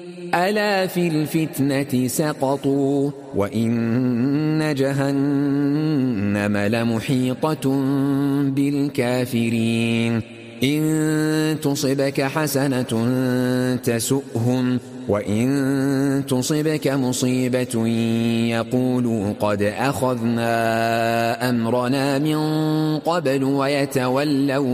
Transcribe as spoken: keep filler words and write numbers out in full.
ألا في الفتنة سقطوا وإن جهنم لمحيطة بالكافرين إن تصبك حسنة تسؤهم وإن تصبك مصيبة يقولوا قد أخذنا أمرنا من قبل ويتولوا